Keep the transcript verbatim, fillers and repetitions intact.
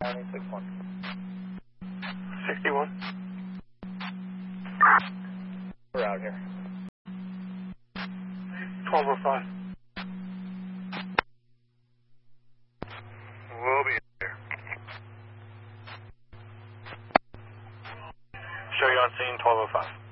six one. sixty-one. We're out here. twelve oh five. We'll be here. Show you on scene, twelve oh five.